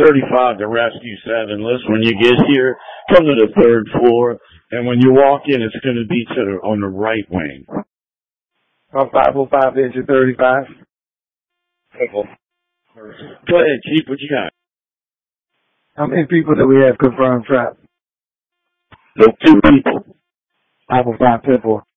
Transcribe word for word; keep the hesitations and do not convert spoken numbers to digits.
thirty-five to Rescue seven. Listen, when you get here, come to the third floor, and when you walk in, it's going to be to the, on the right wing. Oh, five oh five engine thirty-five. Go ahead, Chief. What you got? How many people do we have confirmed trapped? Nope, two people. five oh five Pitbull.